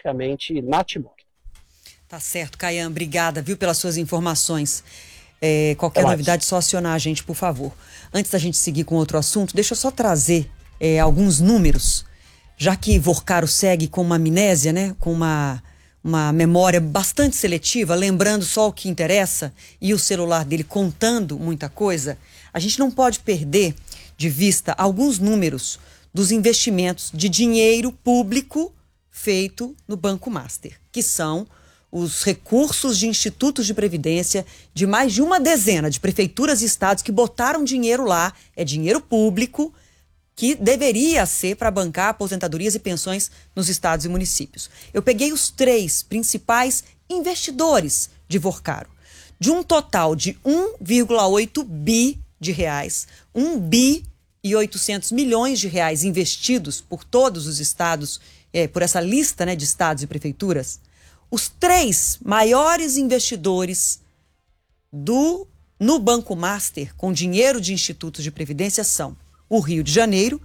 praticamente natimorta. Tá certo, Caian, obrigada, viu, pelas suas informações. Qualquer novidade, só acionar a gente, por favor. Antes da gente seguir com outro assunto, deixa eu só trazer alguns números, já que Vorcaro segue com uma amnésia, né, com uma memória bastante seletiva, lembrando só o que interessa, e o celular dele contando muita coisa. A gente não pode perder de vista alguns números dos investimentos de dinheiro público feito no Banco Master, que são os recursos de institutos de previdência de mais de uma dezena de prefeituras e estados que botaram dinheiro lá, é dinheiro público que deveria ser para bancar aposentadorias e pensões nos estados e municípios. Eu peguei os 3 principais investidores de Vorcaro, de um total de 1,8 bi de reais, 1 bi e 800 milhões de reais investidos por todos os estados, por essa lista, né, de estados e prefeituras. Os 3 maiores investidores no Banco Master com dinheiro de institutos de previdência são o Rio de Janeiro,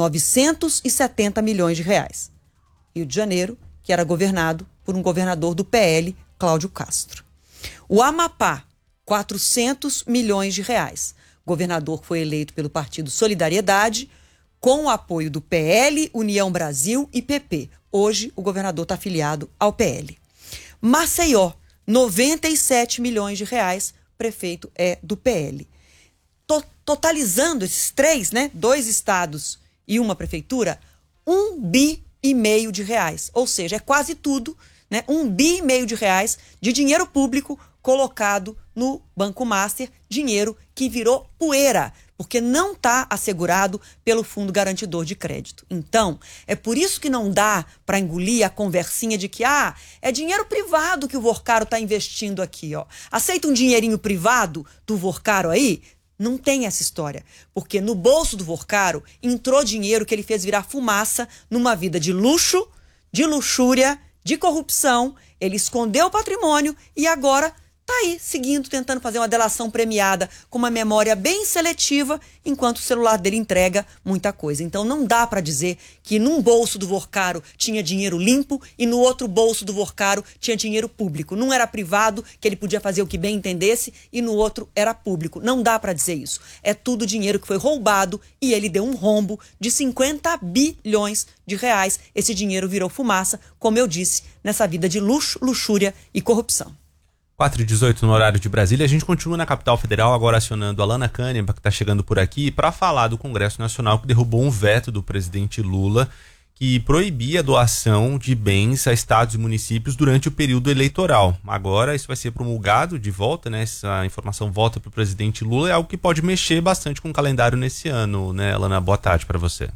970 milhões de reais. Rio de Janeiro, que era governado por um governador do PL, Cláudio Castro. O Amapá, 400 milhões de reais. Governador que foi eleito pelo Partido Solidariedade, com o apoio do PL, União Brasil e PP. Hoje, o governador está afiliado ao PL. Maceió, 97 milhões de reais, prefeito é do PL. Totalizando esses 3, né, 2 estados e uma prefeitura, 1,5 bi de reais. Ou seja, é quase tudo, né, 1,5 bi de reais de dinheiro público colocado no Banco Master, dinheiro que virou poeira, porque não está assegurado pelo Fundo Garantidor de Crédito. Então, é por isso que não dá para engolir a conversinha de que é dinheiro privado que o Vorcaro está investindo aqui. Ó. Aceita um dinheirinho privado do Vorcaro aí? Não tem essa história, porque no bolso do Vorcaro entrou dinheiro que ele fez virar fumaça numa vida de luxo, de luxúria, de corrupção. Ele escondeu o patrimônio e agora tá aí, seguindo, tentando fazer uma delação premiada com uma memória bem seletiva, enquanto o celular dele entrega muita coisa. Então não dá para dizer que num bolso do Vorcaro tinha dinheiro limpo e no outro bolso do Vorcaro tinha dinheiro público. Num era privado, que ele podia fazer o que bem entendesse, e no outro era público. Não dá para dizer isso. É tudo dinheiro que foi roubado e ele deu um rombo de 50 bilhões de reais. Esse dinheiro virou fumaça, como eu disse, nessa vida de luxo, luxúria e corrupção. 4h18 no horário de Brasília. A gente continua na capital federal, agora acionando a Alana Kahneman, que está chegando por aqui, para falar do Congresso Nacional, que derrubou um veto do presidente Lula, que proibia a doação de bens a estados e municípios durante o período eleitoral. Agora isso vai ser promulgado de volta, né? Essa informação volta para o presidente Lula, é algo que pode mexer bastante com o calendário nesse ano, né, Alana? Boa tarde para você.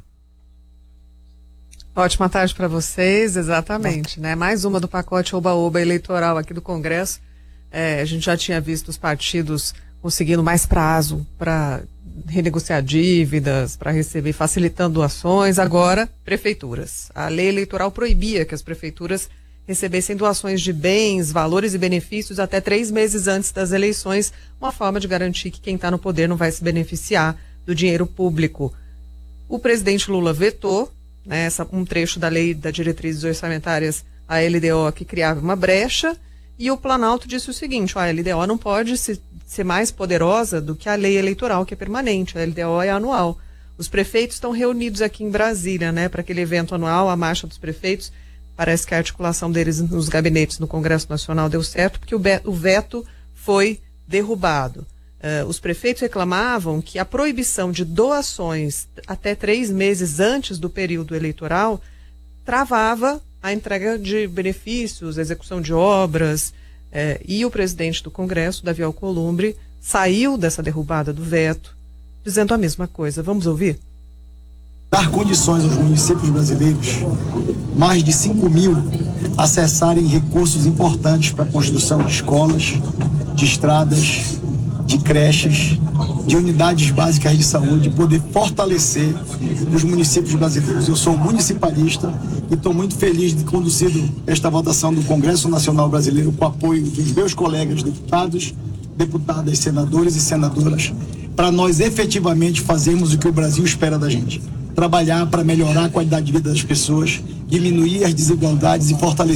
Ótima tarde para vocês, exatamente, né? Mais uma do pacote oba-oba eleitoral aqui do Congresso. A gente já tinha visto os partidos conseguindo mais prazo para renegociar dívidas, para receber, facilitando doações. Agora, prefeituras. A lei eleitoral proibia que as prefeituras recebessem doações de bens, valores e benefícios até 3 meses antes das eleições, uma forma de garantir que quem está no poder não vai se beneficiar do dinheiro público. O presidente Lula vetou, né, um trecho da lei das diretrizes orçamentárias, a LDO, que criava uma brecha. E o Planalto disse o seguinte: a LDO não pode ser mais poderosa do que a lei eleitoral, que é permanente. A LDO é anual. Os prefeitos estão reunidos aqui em Brasília, né, para aquele evento anual, a Marcha dos Prefeitos. Parece que a articulação deles nos gabinetes no Congresso Nacional deu certo, porque o veto foi derrubado. Os prefeitos reclamavam que a proibição de doações até 3 meses antes do período eleitoral travava a entrega de benefícios, a execução de obras, e o presidente do Congresso, Davi Alcolumbre, saiu dessa derrubada do veto, dizendo a mesma coisa. Vamos ouvir? Dar condições aos municípios brasileiros, mais de 5.000, acessarem recursos importantes para a construção de escolas, de estradas, de creches, de unidades básicas de saúde, poder fortalecer os municípios brasileiros. Eu sou municipalista e estou muito feliz de ter conduzido esta votação do Congresso Nacional Brasileiro com o apoio dos meus colegas deputados, deputadas, senadores e senadoras, para nós efetivamente fazermos o que o Brasil espera da gente. Trabalhar para melhorar a qualidade de vida das pessoas, diminuir as desigualdades e fortalecer